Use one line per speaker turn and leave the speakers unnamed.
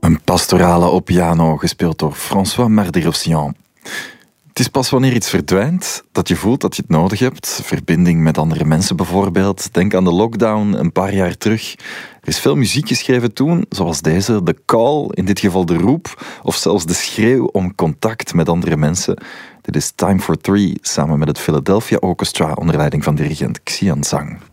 Een pastorale op piano, gespeeld door François Marder-Ossian. Het is pas wanneer iets verdwijnt dat je voelt dat je het nodig hebt. Verbinding met andere mensen bijvoorbeeld. Denk aan de lockdown een paar jaar terug. Er is veel muziek geschreven toen, zoals deze, de call, in dit geval de roep, of zelfs de schreeuw om contact met andere mensen. Dit is Time for Three, samen met het Philadelphia Orchestra onder leiding van dirigent Xian Zhang.